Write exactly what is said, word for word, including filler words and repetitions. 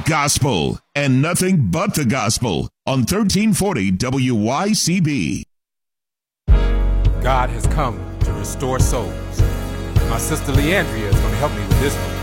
gospel and nothing but the gospel on thirteen forty W Y C B. God has come to restore souls. My sister Leandria is going to help me with this one.